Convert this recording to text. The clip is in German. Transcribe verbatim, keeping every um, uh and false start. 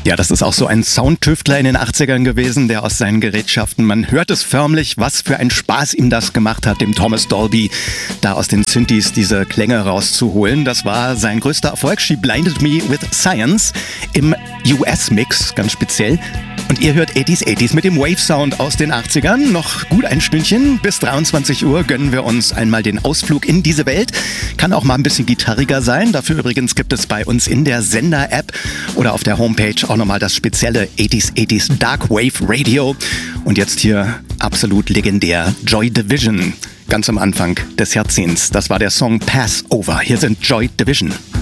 Ja, das ist auch so ein Soundtüftler in den achtzigern gewesen, der aus seinen Gerätschaften, man hört es förmlich, was für ein Spaß ihm das gemacht hat, dem Thomas Dolby, da aus den Synthes diese Klänge rauszuholen. Das war sein größter Erfolg, She Blinded Me with Science, im U S-Mix ganz speziell. Und ihr hört achtziger achtziger mit dem Wave-Sound aus den achtzigern. Noch gut ein Stündchen, bis dreiundzwanzig Uhr gönnen wir uns einmal den Ausflug in diese Welt. Kann auch mal ein bisschen gitarriger sein. Dafür übrigens gibt es bei uns in der Sender-App oder auf der Homepage auch nochmal das spezielle achtziger achtziger Dark Wave Radio. Und jetzt hier absolut legendär Joy Division. Ganz am Anfang des Jahrzehnts. Das war der Song Pass Over. Hier sind Joy Division.